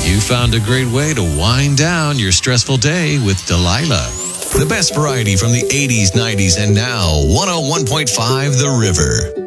You found a great way to wind down your stressful day with Delilah. The best variety from the 80s, 90s, and now 101.5 The River.